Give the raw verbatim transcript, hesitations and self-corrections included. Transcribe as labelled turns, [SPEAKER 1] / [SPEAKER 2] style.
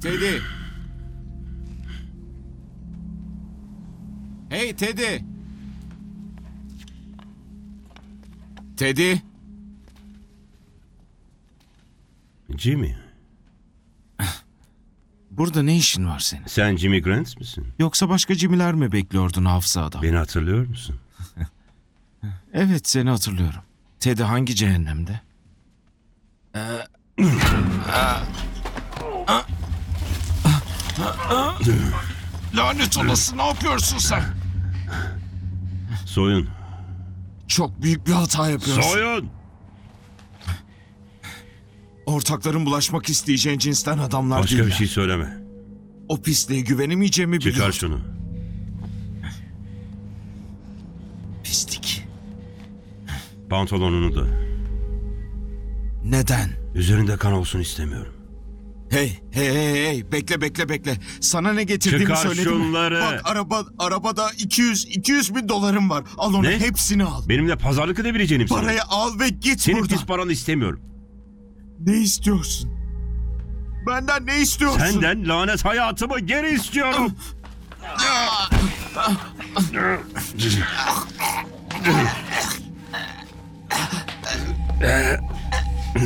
[SPEAKER 1] Teddy. Hey Teddy. Teddy.
[SPEAKER 2] Jimmy,
[SPEAKER 1] Burada ne işin var senin?
[SPEAKER 2] sen Jimmy Grant misin?
[SPEAKER 1] Yoksa başka Jimmy'ler mi bekliyordun hafıza adam?
[SPEAKER 2] Beni hatırlıyor musun?
[SPEAKER 1] Evet, seni hatırlıyorum. Teddy hangi cehennemde? Lanet olası, ne yapıyorsun sen?
[SPEAKER 2] Soyun.
[SPEAKER 1] Çok büyük bir hata yapıyorsun.
[SPEAKER 2] Soyun!
[SPEAKER 1] Ortakların bulaşmak isteyeceğin cinsten adamlar
[SPEAKER 2] Başka
[SPEAKER 1] değiller.
[SPEAKER 2] bir şey söyleme.
[SPEAKER 1] O pisliğe güvenemeyeceğimi
[SPEAKER 2] Çıkar
[SPEAKER 1] biliyorum.
[SPEAKER 2] şunu.
[SPEAKER 1] Pislik.
[SPEAKER 2] Pantolonunu da.
[SPEAKER 1] Neden?
[SPEAKER 2] Üzerinde kan olsun istemiyorum.
[SPEAKER 1] Hey, hey, hey, hey, bekle, bekle, bekle. Sana ne getirdiğimi
[SPEAKER 2] Çıkar
[SPEAKER 1] söyledim mi?
[SPEAKER 2] şunları.
[SPEAKER 1] Bak, araba, arabada iki yüz, iki yüz bin dolarım var. Al onu,
[SPEAKER 2] Ne?
[SPEAKER 1] hepsini al.
[SPEAKER 2] Benimle pazarlık edebileceğini mi
[SPEAKER 1] Parayı
[SPEAKER 2] sanıyorsun?
[SPEAKER 1] al ve git
[SPEAKER 2] Senin
[SPEAKER 1] buradan.
[SPEAKER 2] pis paranı istemiyorum.
[SPEAKER 1] Ne istiyorsun? Benden ne istiyorsun?
[SPEAKER 2] Senden lanet hayatımı geri istiyorum.